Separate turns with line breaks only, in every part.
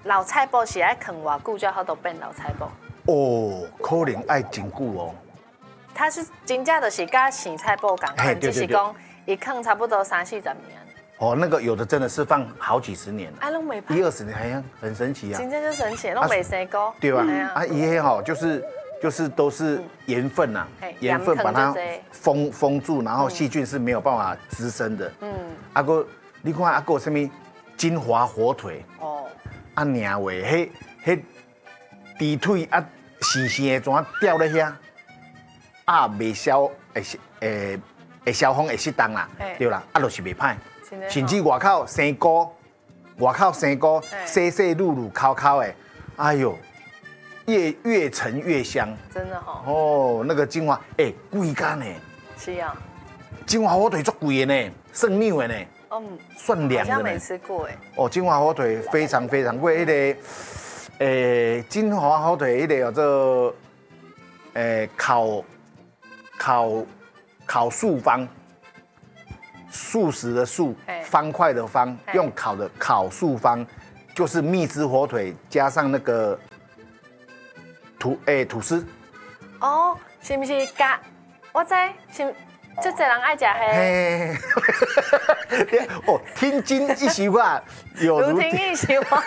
老菜脯是爱啃偌久，才好都变老菜脯？
哦，可能爱真久哦。
它是真正就是甲洗菜脯共款，就是讲一啃差不多30-40年。
哦，那个有的真的是放好几十年了，
啊，拢袂歹
10-20年，好像很神奇啊。
真正就神奇，拢袂生菇。
对吧？啊，伊迄吼就是都是盐分呐，盐分把它封住，然后细菌是没有办法滋生的。啊个你看啊个什么金华火腿哦，啊娘喂，迄猪腿啊细细的怎吊咧遐，啊未消会消风会适当啦，对啦，啊就是袂歹，甚至外口生菇，细细露露烤烤的，哎呦。越陈越香，
真的哈。
哦，那个金华，贵干呢？
是啊。
金华火腿足贵的呢，算牛的呢。算凉的呢。
好像没吃过哎。
哦，金华火腿非常非常贵，那个，金华火腿那个叫做，烤素方，素食的素，方块的方，用烤的烤素方，就是蜜汁火腿加上那个。吐司，
哦，是不是加？我知，是这侪人爱食嘿。
哦，听君一席话，
如听一席话。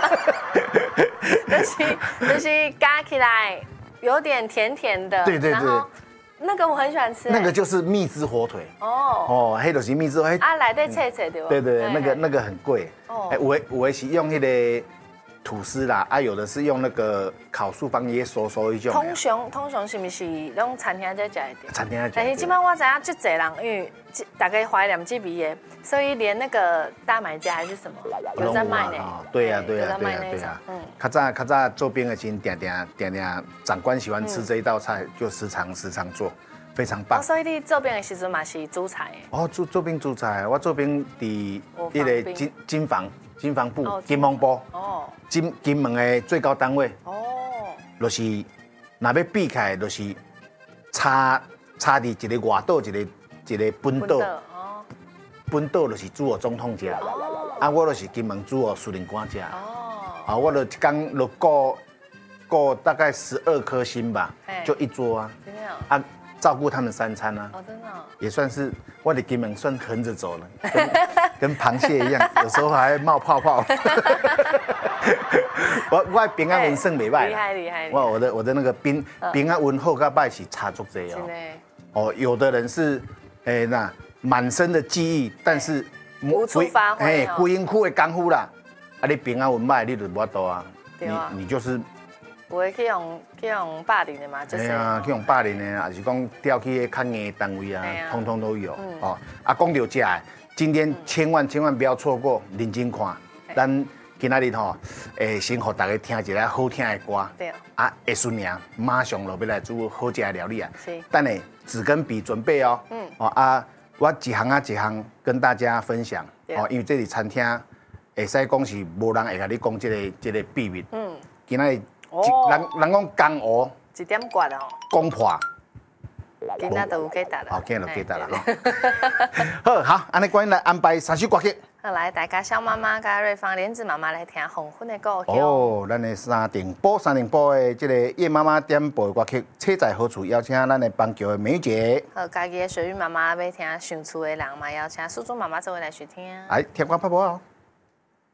就是加起来有点甜甜的。
对对对。
那个我很喜欢吃。
那个就是蜜汁火腿。哦，黑就是蜜汁火腿。
啊，内底脆脆对吧？
对对，那个很贵。哦。有的是用那个。吐司啦，啊，有的是用那个烤素方也收一种。
通常是不是拢餐厅在食一点？
餐厅在食。
但是今晚我知影足侪人，因为大家怀念这味的，所以连那个大买家还是什么有在卖呢。
对呀。较早做兵的时，定长官喜欢吃这一道菜，就时常做，非常棒。
所以你做兵的时阵嘛是煮菜的。
哦，做兵煮菜，我做兵伫那个金防部、金门部。哦。金门的最高单位，就是若要比起来，就是差伫一个外岛，一个本岛，本岛就是煮给总统食，啊，我就是金门煮给司令官食，啊，我就一天就过大概12颗星吧，就一桌啊，啊，照顾他们3餐啊，真的，也算是我的金门算横着走了，跟螃蟹一样，有时候还冒泡泡。我平安温算袂歹，
厉害。
我的那个平安温好甲歹是差足侪哦。哦，有的人是那满身的记忆，但是
无处发挥哦。
规身躯的功夫啦，啊你平安温歹，你就无法度啊。你就是
不会去用霸凌的嘛？就是。
去用霸凌的，还是讲调去较硬单位啊，通通都有。哦，啊讲到这，今天千万不要错过，认真看，咱。今仔日吼，先互大家听一个好听的歌，对，啊，会顺娘马上就要来煮好食的料理啊。是，等下纸跟笔准备哦。哦啊，我一项跟大家分享。哦，因为这里餐厅会使讲是无人会甲你讲这个秘密。今仔日人讲江湖
1点关哦，
讲破。
今仔都有给答了。
好，今仔就给答了哈。好，安尼关来安排3首歌曲。
好，来，大家小妈妈甲瑞芳、莲子妈妈来听黄昏的故乡。
哦，咱的三重播的这个叶妈妈点播的歌曲《车在何处》，邀请咱的邦桥的美姐。
好，家己的水玉妈妈要听上厝的人嘛，邀请素珠妈妈做伙来收听。
来，听歌拍播哦。